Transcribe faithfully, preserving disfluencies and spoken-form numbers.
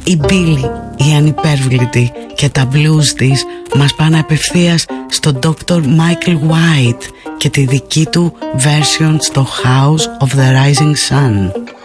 Η Billy, η ανυπέρβλητη, και τα blues της μας πάνε απευθείας στον ντόκτορ Michael White και τη δική του version στο House of the Rising Sun.